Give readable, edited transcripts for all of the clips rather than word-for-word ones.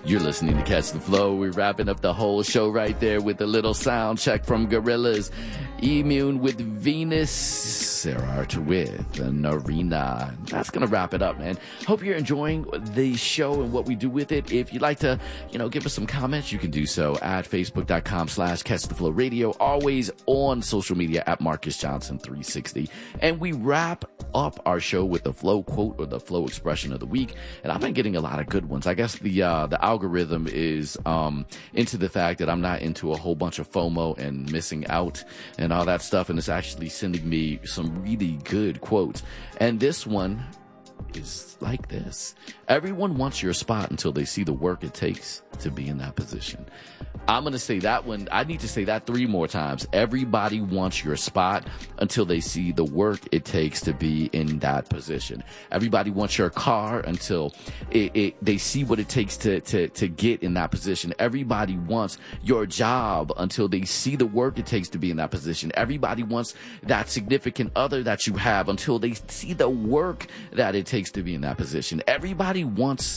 You're listening to Catch the Flow. We're wrapping up the whole show right there with a little sound check from Gorillaz. Immune with Venus, Serart with Narina. That's going to wrap it up, man. Hope you're enjoying the show and what we do with it. If you'd like to, give us some comments, you can do so at facebook.com/CatchTheFlowRadio. Always on social media at Marcus Johnson 360. And we wrap up our show with the flow quote or the flow expression of the week. And I've been getting a lot of good ones. I guess the algorithm is into the fact that I'm not into a whole bunch of FOMO and missing out and all that stuff, and it's actually sending me some really good quotes. And this one is like this: everyone wants your spot until they see the work it takes to be in that position. I'm going to say that one. I need to say that 3 more times. Everybody wants your spot until they see the work it takes to be in that position. Everybody wants your car until they see what it takes to get in that position. Everybody wants your job until they see the work it takes to be in that position. Everybody wants that significant other that you have until they see the work that it takes to be in that position. Everybody wants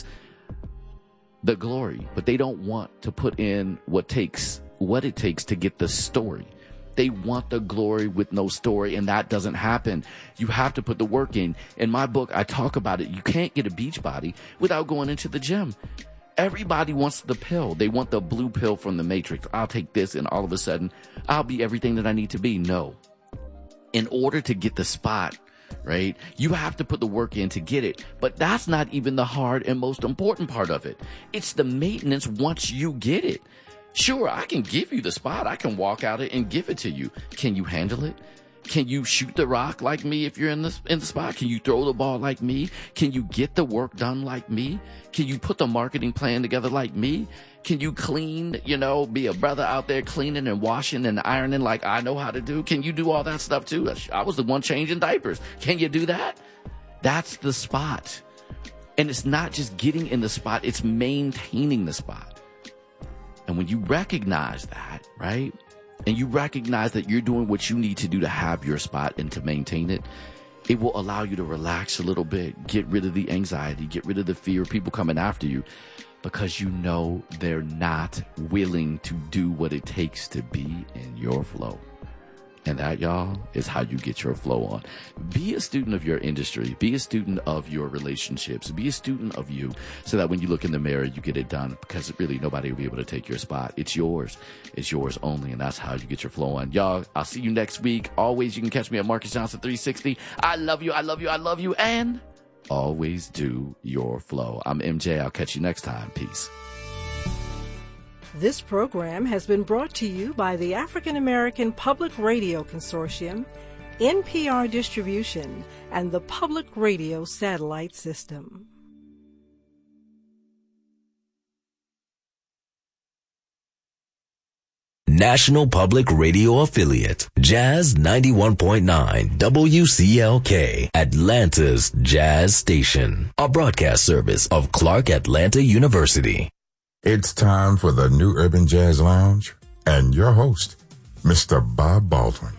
the glory, but they don't want to put in what it takes to get the story. They want the glory with no story, and that doesn't happen. You have to put the work in. In my book, I talk about it. You can't get a beach body without going into the gym. Everybody wants the pill. They want the blue pill from the Matrix. I'll take this, and all of a sudden, I'll be everything that I need to be. No. In order to get the spot, right, you have to put the work in to get it. But that's not even the hard and most important part of it. It's the maintenance once you get it. Sure, I can give you the spot. I can walk out it and give it to you. Can you handle it? Can you shoot the rock like me if you're in the spot? Can you throw the ball like me? Can you get the work done like me? Can you put the marketing plan together like me? Can you clean, be a brother out there cleaning and washing and ironing like I know how to do? Can you do all that stuff too? I was the one changing diapers. Can you do that? That's the spot. And it's not just getting in the spot, it's maintaining the spot. And when you recognize that, right? And you recognize that you're doing what you need to do to have your spot and to maintain it, it will allow you to relax a little bit, get rid of the anxiety, get rid of the fear of people coming after you, because you know they're not willing to do what it takes to be in your flow. And that, y'all, is how you get your flow on. Be a student of your industry. Be a student of your relationships. Be a student of you so that when you look in the mirror, you get it done, because really nobody will be able to take your spot. It's yours. It's yours only, and that's how you get your flow on. Y'all, I'll see you next week. Always, you can catch me at Marcus Johnson 360. I love you. I love you. I love you. And always do your flow. I'm MJ. I'll catch you next time. Peace. This program has been brought to you by the African American Public Radio Consortium, NPR Distribution, and the Public Radio Satellite System. National Public Radio Affiliate, Jazz 91.9 WCLK, Atlanta's Jazz Station, a broadcast service of Clark Atlanta University. It's time for the New Urban Jazz Lounge and your host, Mr. Bob Baldwin.